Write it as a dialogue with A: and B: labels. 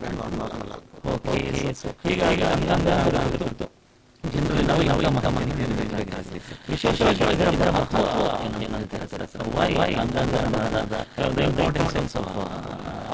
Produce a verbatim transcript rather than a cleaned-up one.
A: Okay. ಹೀಗಾಗಿ ಅಂಗಾಂಗ ಜನರಲ್ಲಿ ನಾವು ಯಾವ ಮಹಮ್ಮದಿ ವಿಶೇಷವಾಗಿ ಇದರ ಮಹತ್ವ ಏನಂತ ಹೇಳ್ತಾರೆ ಸರ್. ವೈ ಅಂಗಾಂಗ ಇಂಪಾರ್ಟೆನ್ಸ್ ಆಫ್